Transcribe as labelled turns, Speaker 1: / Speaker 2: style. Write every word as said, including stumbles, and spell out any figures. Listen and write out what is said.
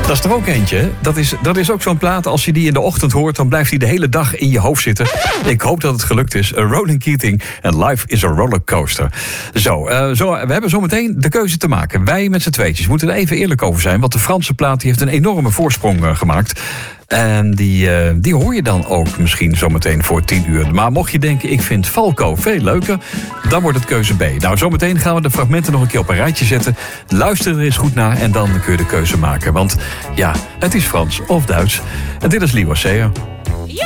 Speaker 1: Dat is er ook eentje, hè? Dat is, dat is ook zo'n plaat, als je die in de ochtend hoort, dan blijft die de hele dag in je hoofd zitten. Ik hoop dat het gelukt is. Ronan Keating en Life is a Rollercoaster. Zo, uh, zo, we hebben zometeen de keuze te maken. Wij met z'n tweetjes moeten er even eerlijk over zijn, want de Franse plaat die heeft een enorme voorsprong uh, gemaakt. En die, uh, die hoor je dan ook misschien zometeen voor tien uur. Maar mocht je denken, ik vind Falco veel leuker, dan wordt het keuze B. Nou, zometeen gaan we de fragmenten nog een keer op een rijtje zetten. Luister er eens goed naar en dan kun je de keuze maken. Want ja, het is Frans of Duits. En dit is Lee Wassea.